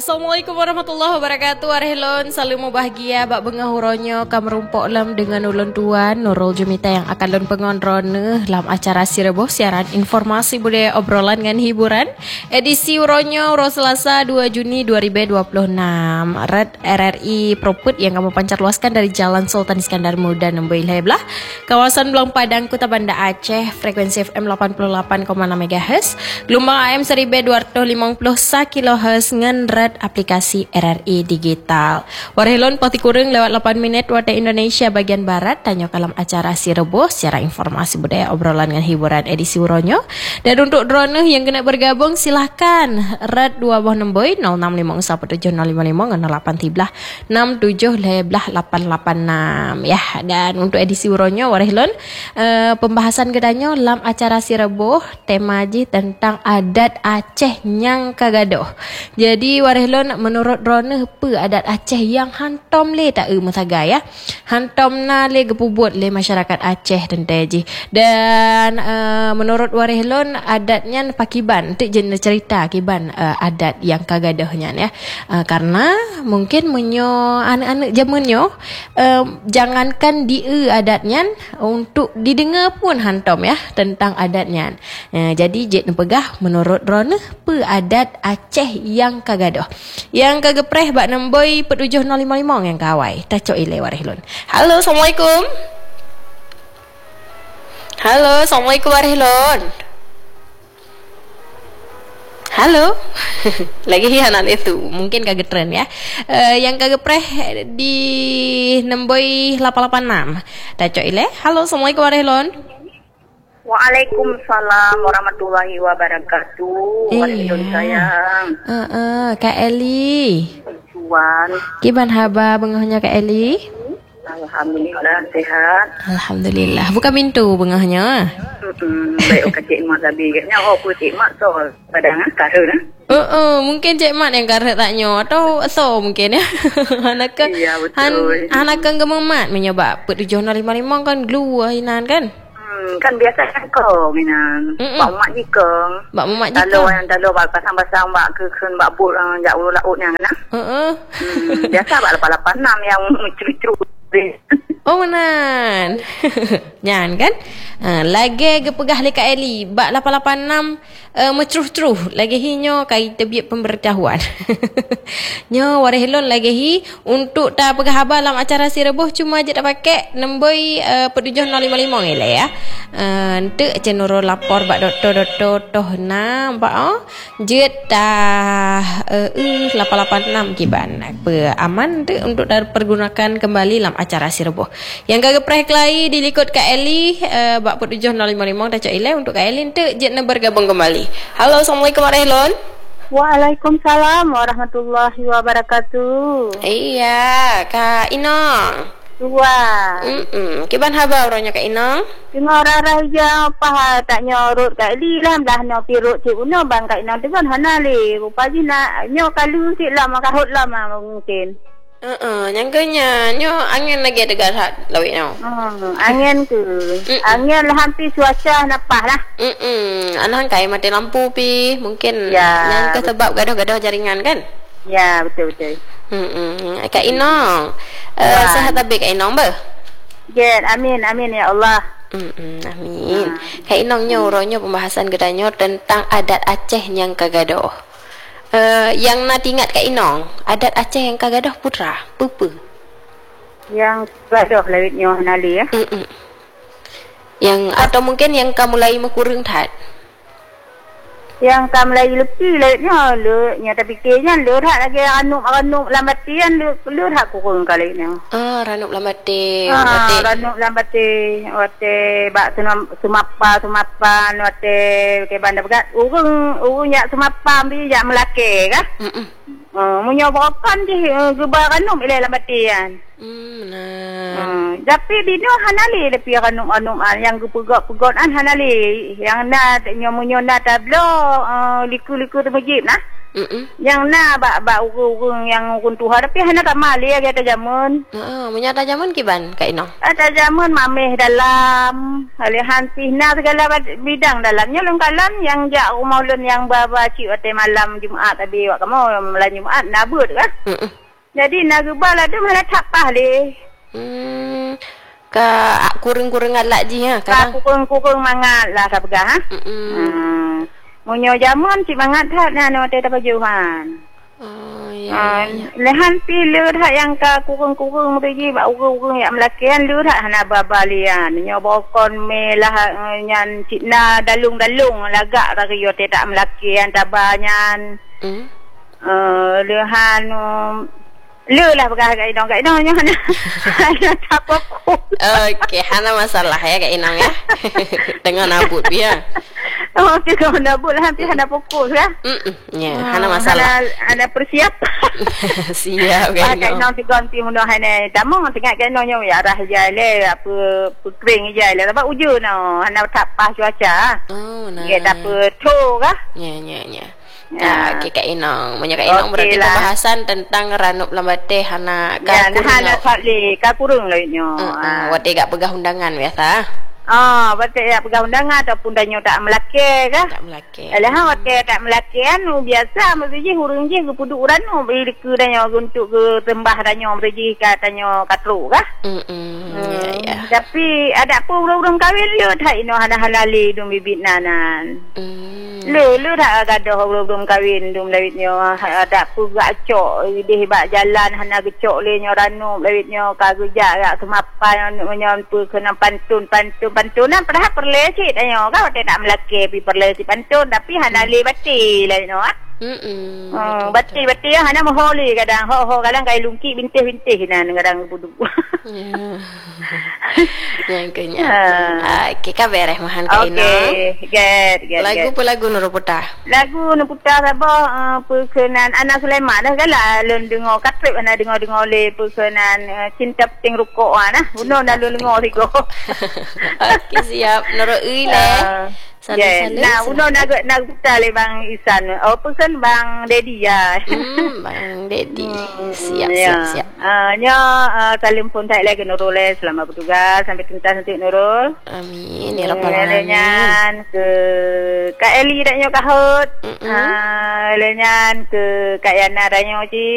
Assalamualaikum warahmatullahi wabarakatuh. Arhelon selalu bahagia bak bengah huronyo kam rumpok lam dengan ulun tuan Nurul Jumita yang akan lon pengonron dalam acara Sireboh siaran informasi budaya obrolan dengan hiburan edisi huronyo uro Selasa 2 Juni 2026. Red RRI Proput yang kamu pancar luaskan dari Jalan Sultan Iskandar Muda nombor Ilheblah kawasan Belang Padang Kota Banda Aceh, frekuensi FM 88,6 MHz, gelombang AM 1250 kHz ngan red aplikasi RRI Digital. Warhelon poti kurang lewat 8 minit waktu Indonesia bagian Barat tanya kalam acara Sireboh secara informasi budaya obrolan dengan hiburan edisi uronyo. Dan untuk drone yang kena bergabung silahkan red 2 buah nombor 06507008 ya. Dan untuk edisi uronyo Warhelon pembahasan kedanyo dalam acara Sireboh tema ji tentang adat Aceh yang kagadoh. Jadi Warehlon menurut drone apa adat Aceh yang hantom le tak mutaga ya. Hantom na le gepubut le masyarakat Aceh dan teji. Dan menurut Warehlon adatnya pakiban. Tik jenis cerita akiban adat yang kagadohnya ya. Karena mungkin menyo anak-anak zamannya jangankan adatnya untuk didengar pun hantom ya tentang adatnya. Jadi jet pegah menurut drone apa adat Aceh yang kagadoh. Yang kagepreh bak nemboi 77055 yang kawai. Tacok ile Warehlon. Halo, Assalamualaikum. Halo, Assalamualaikum Warehlon. Halo. Lagi anak itu mungkin kagak tren ya. Yang kagepreh di nemboi 886. Tacok ile. Halo, Assalamualaikum Warehlon. Waalaikumsalam warahmatullahi wabarakatuh. Warehlon sayang. Kak Eli. Tuan. Gimana haba bengahnya Kak Eli? Alhamdulillah sehat. Alhamdulillah. Buka pintu bengahnya. Baik Cik Mak tadi katnya Cik Mak so padang karut mungkin Cik Mak yang karut taknya atau so mungkin ya. Anakan iya, betul. Anakan gememat menyoba 755 kan glue hinan kan? Kan biasa kan kau minan. Bak mak jikeng. Bak mak jikeng. Dalu bak pasang-pasang bak keun bak but jak ulu lautnya kan. Biasa bak 886 yang mencru-cru. Oh menan. Nyan kan? Lagi gepegah le Kak Eli bak 886 mecuh-cuh lagi hinyo kai tebiat pemberitahuan. Nyo Warehlon lagi hi untuk tak pegah haba dalam acara Sireboh cuma je tak pakai nombor 77055 ile ya. Ente cenuro lapor bak doktor toh na bak jet dah 886 kiban apa aman tu untuk pergunakan kembali dalam acara Sireboh. Yang kagak preh kelai dilikut Kak Eli bak 77055 tak cak ile untuk Kak Eli ente jet na bergabung kembali. Halo, Assalamualaikum Warehlon. Waalaikumsalam warahmatullahi wabarakatuh. Iya, Kak Inong. Tuan. Kiban haba orangnya Kak Inong? Tengah orang raja apa tak nyorot Kak Eli lah dah no pirut cik uno bang Kak Inong tu kan hana le. Rupa ji nak nyo kalu cik lama kahut lama mungkin. Nyangkanya nyo angin lagi ada garat lawik no. Angin ke. Angin lah hampir cuaca napah lah. Anak kai mati lampu pi mungkin ya, nyangka sebab gaduh-gaduh jaringan kan? Ya, betul. Kak Inong. Sehat habis Kak Inong ba? Ya, amin ya Allah. Amin. Kak Inong nyo uronyo pembahasan gedanyo tentang adat Aceh yang kagadoh. Yang nak ingat Kak Inong, adat Aceh yang kagadoh putra, pupu. Yang kagadoh lawitnya nali ya. Yang atau mungkin yang kamu mulai mekurung tat. Yang kamu lagi lebih lawitnya nya tapi kayaknya lurhat lagi ranuk lambatian lurhat kurung kali ni. Ranuk lambati. Ranuk lambati wate bak sumapa wate ke banda begat urung yak sumapa bi yak melake kah? Munyo berapan je gebar ranum ile lambatian. Tapi dino hanali lepi ranum yang pegot hanali yang na munyo na tablo liku-liku termejib nah. Yang na bak urung yang urung Tuhan tapi hana kat mali ada jamun. Menyata jamun kiban Kak Inong. Ada jamun mameh dalam, alihan pihna segala bidang dalamnya lengkalan yang jak rumah ulun yang baba cik waktu malam Jumaat tadi wak kamu malam Jumaat nabut kan. Jadi nagubal ada mana tapah le. Ka kurung-kurung alat je ya kadang. Ka kurung mangat lah ka pegah ha. Munyo jamun cik mangat tak na te dapat jauhan. Lehan pilu tak yang ka kurung-kurung pergi bak urung yang melakian lu tak hana babalian. Nyo bokon melah nyan cik na dalung-dalung lagak dari yo te tak melakian tabanyan. Lehan lu lah pegah Kak Inong nyo hana tak pokok. Okey, hana masalah ya Kak Inong ya. Dengan nabut dia. Okey, kalau nabut lah hampir hana pokok ya. Ya, hana masalah. Hana persiapan. Siap Kak Inong. Kak Inong diganti mudah hana tamang tengah Kak Inong nyo ya arah jale apa kering jale sebab ujung no hana tapah cuaca. Nah. Ya dapat tu kah? Ya. Okey Kak Inong. Kak Inong berarti pembahasan tentang ranup lambateh hana ka kurung. Ya, hana sakli ka kurung lainnya. Wate gak pegah undangan biasa. Betul ya pegang undangan ataupun danyo tak melaki kah? Tak melaki. Alah waktu tak melaki anu biasa mesti je hurung je ke puduk urano beli ke danyo untuk ke tembah danyo mesti katanya katru kah? Ya. Tapi ada apa urang-urang kahwin lu tak ino hana halali dum bibit nanan. Lu tak gadoh urang kahwin dum lawitnyo ada apa gacok di bak jalan hana gecok le nyo rano lawitnyo kagujak gak kemapan nyo kena pantun pantunan padahal perle cik ayo kan waktu tak melaki pi perle si pantun tapi hana le bati lah no bati ya hana moholi kadang ho kadang kai lungki bintih kadang buduk yang kenya okey ka beres mahan Kak Inong. Okey lagu nuruputa sabah perkenan Ana Sulaiman dah gala lun dengar katrip ana dengar le perkenan cinta penting rukuk nah uno dah lun dengar tigo. Okey siap nurui le saling nah uno nak putar le bang Isan perken bang Dedi ya. Bang Dedi siap nya salim pun tak lagi Nurul selamat bertugas sampai tuntas nanti Nurul. Amin ya rabbal alamin. Ke Kak Eli dak nyo kahut. Lenyan ke Kak Yana dak nyo ci